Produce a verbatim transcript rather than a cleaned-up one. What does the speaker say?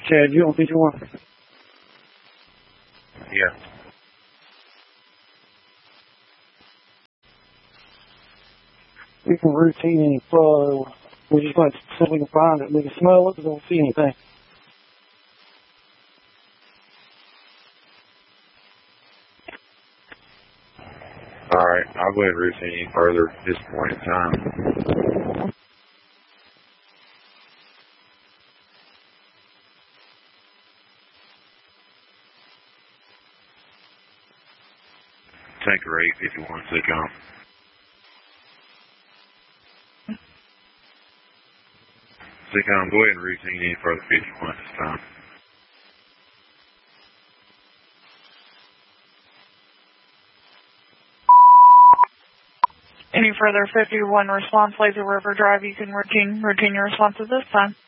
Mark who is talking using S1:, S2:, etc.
S1: Chad, you on fifty-one?
S2: Yeah.
S1: We can routine any flow. We're just going to see if we can find it. We can smell it, but don't see anything.
S2: All right, I'll go ahead and routine any further at this point in time. Tanker eight fifty-one, SICOM. SICOM, go ahead and routine any further fifty-one at this time.
S3: Any further fifty-one response, Laser River Drive, you can routine, routine your response at this time.